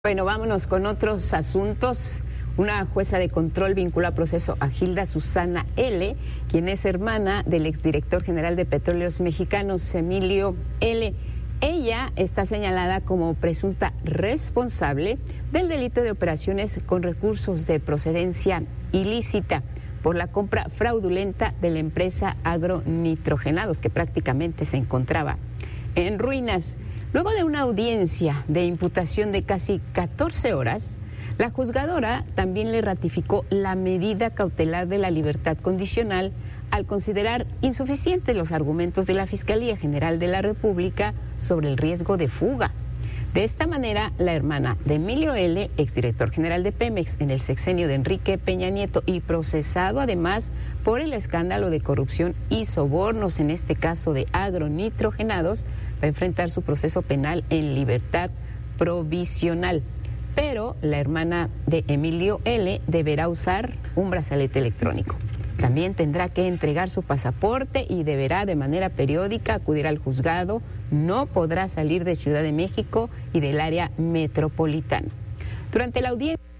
Bueno, vámonos con otros asuntos. Una jueza de control vincula a proceso a Gilda Susana L., quien es hermana del exdirector general de Petróleos Mexicanos, Emilio L. Ella está señalada como presunta responsable del delito de operaciones con recursos de procedencia ilícita por la compra fraudulenta de la empresa Agronitrogenados, que prácticamente se encontraba en ruinas. Luego de una audiencia de imputación de casi 14 horas, la juzgadora también le ratificó la medida cautelar de la libertad condicional al considerar insuficientes los argumentos de la Fiscalía General de la República sobre el riesgo de fuga. De esta manera, la hermana de Emilio L., exdirector general de Pemex en el sexenio de Enrique Peña Nieto y procesado además por el escándalo de corrupción y sobornos, en este caso de Agronitrogenados, va a enfrentar su proceso penal en libertad provisional. Pero la hermana de Emilio L. deberá usar un brazalete electrónico. También tendrá que entregar su pasaporte y deberá de manera periódica acudir al juzgado. No podrá salir de Ciudad de México y del área metropolitana. Durante la audiencia